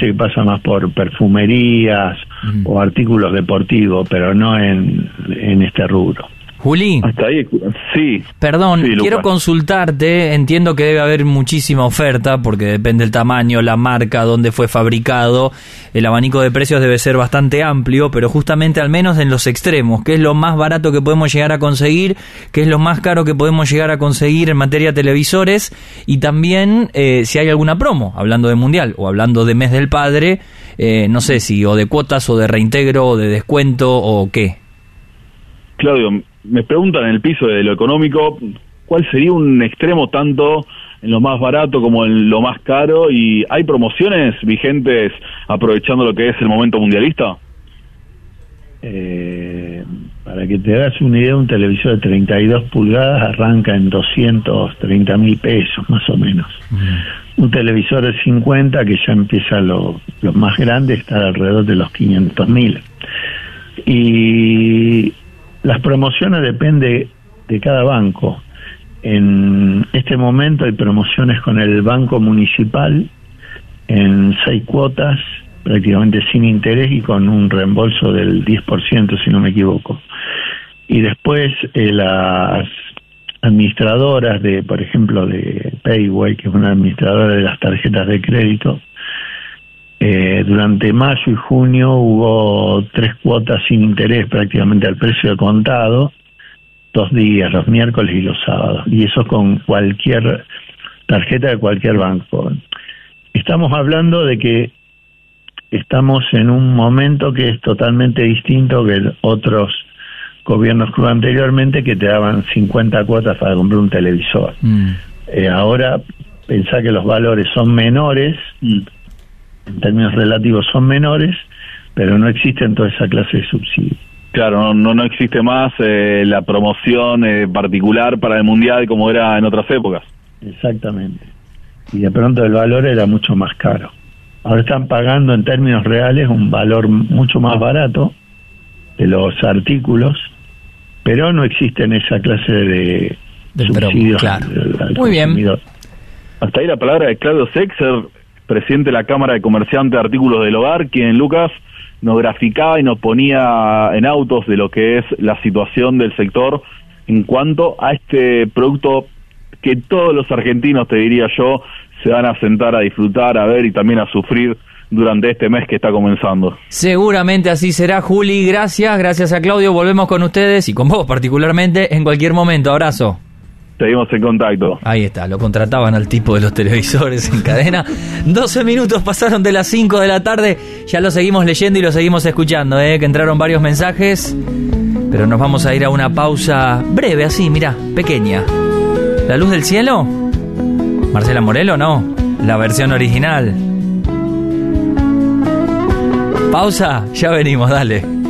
que pasa más por perfumerías o artículos deportivos, pero no en este rubro. Juli, hasta ahí, sí. Perdón, sí, quiero consultarte, entiendo que debe haber muchísima oferta, porque depende del tamaño, la marca, dónde fue fabricado, el abanico de precios debe ser bastante amplio, pero justamente al menos en los extremos, ¿qué es lo más barato que podemos llegar a conseguir? ¿Qué es lo más caro que podemos llegar a conseguir en materia de televisores? Y también si hay alguna promo, hablando de Mundial o hablando de Mes del Padre, no sé si o de cuotas o de reintegro o de descuento o qué. Claudio, me preguntan en el piso de lo económico, ¿cuál sería un extremo tanto en lo más barato como en lo más caro? ¿Y hay promociones vigentes aprovechando lo que es el momento mundialista? Para que te hagas una idea, un televisor de 32 pulgadas arranca en 230.000 pesos, más o menos. Un televisor de 50, que ya empieza lo más grande, está alrededor de los 500.000. Y las promociones depende de cada banco. En este momento hay promociones con el Banco Municipal en 6 cuotas, prácticamente sin interés y con un reembolso del 10%, si no me equivoco. Y después las administradoras de, por ejemplo, de Payway, que es una administradora de las tarjetas de crédito, durante mayo y junio hubo 3 cuotas sin interés prácticamente al precio de contado, 2 días, los miércoles y los sábados, y eso con cualquier tarjeta de cualquier banco. Estamos hablando de que estamos en un momento que es totalmente distinto que otros gobiernos que hubo anteriormente, que te daban 50 cuotas para comprar un televisor. Ahora pensá que los valores son menores, en términos relativos son menores, pero no existen toda esa clase de subsidios. Claro, no existe más la promoción particular para el Mundial como era en otras épocas. Exactamente. Y de pronto el valor era mucho más caro. Ahora están pagando en términos reales un valor mucho más barato de los artículos, pero no existen esa clase de subsidios. Claro. Al Muy consumidor. bien. Hasta ahí la palabra de Claudio Sexer, presidente de la Cámara de Comerciantes de Artículos del Hogar, quien, Lucas, nos graficaba y nos ponía en autos de lo que es la situación del sector en cuanto a este producto que todos los argentinos, te diría yo, se van a sentar a disfrutar, a ver y también a sufrir durante este mes que está comenzando. Seguramente así será, Juli. Gracias a Claudio. Volvemos con ustedes y con vos particularmente en cualquier momento. Abrazo. Seguimos en contacto. Ahí está, lo contrataban al tipo de los televisores en cadena. 12 minutos pasaron de las 5 de la tarde. Ya lo seguimos leyendo y lo seguimos escuchando, que entraron varios mensajes. Pero nos vamos a ir a una pausa breve, así, mirá, pequeña. ¿La luz del cielo? Marcela Morelo, no. La versión original. Pausa, ya venimos, dale.